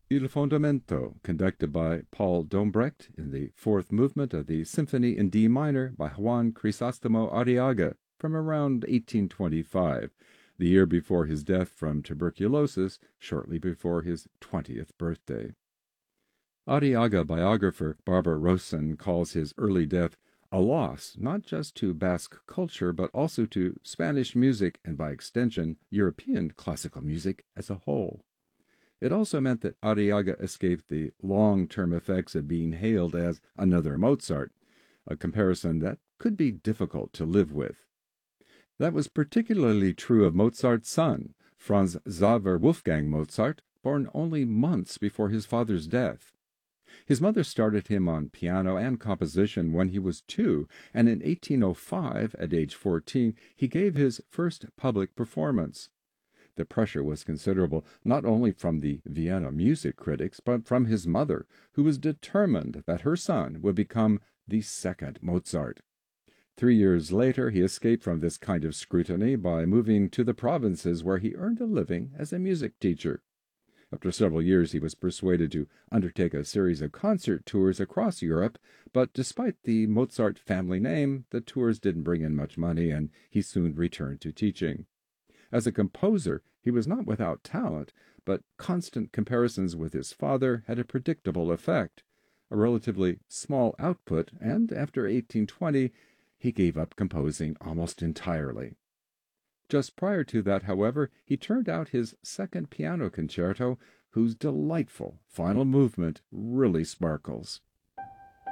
Il Fondamento, conducted by Paul Dombrecht in the fourth movement of the Symphony in D minor by Juan Crisostomo Arriaga from around 1825, the year before his death from tuberculosis, shortly before his 20th birthday. Arriaga biographer Barbara Rosen calls his early death a loss not just to Basque culture but also to Spanish music and by extension European classical music as a whole. It also meant that Arriaga escaped the long-term effects of being hailed as another Mozart, a comparison that could be difficult to live with. That was particularly true of Mozart's son, Franz Xaver Wolfgang Mozart, born only months before his father's death. His mother started him on piano and composition when he was 2, and in 1805, at age 14, he gave his first public performance. The pressure was considerable, not only from the Vienna music critics, but from his mother, who was determined that her son would become the second Mozart. 3 years later, he escaped from this kind of scrutiny by moving to the provinces where he earned a living as a music teacher. After several years, he was persuaded to undertake a series of concert tours across Europe, but despite the Mozart family name, the tours didn't bring in much money, and he soon returned to teaching. As a composer, he was not without talent, but constant comparisons with his father had a predictable effect. A relatively small output, and after 1820, he gave up composing almost entirely. Just prior to that, however, he turned out his second piano concerto, whose delightful final movement really sparkles.